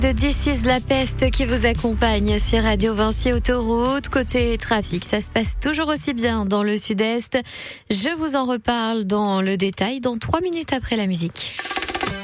De This is la peste qui vous accompagne sur Radio Vinci Autoroute. Côté trafic, ça se passe toujours aussi bien dans le sud-est. Je vous en reparle dans le détail dans 3 minutes après la musique.